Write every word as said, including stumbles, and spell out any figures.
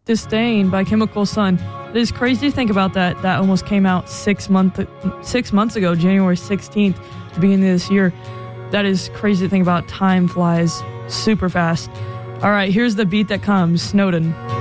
Disdain by Chemical Sun. It is crazy to think about that. That almost came out six month six months ago, January sixteenth, the beginning of this year. That is crazy to think about. Time flies super fast. All right, here's the beat that comes. Snowden.